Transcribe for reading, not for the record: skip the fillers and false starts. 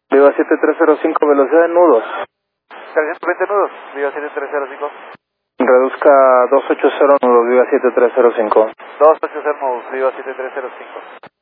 Viva 7305, velocidad de nudos. 320 nudos, Viva 7305. Reduzca 280 nudos, Viva 7305. 280 nudos, Viva 7305.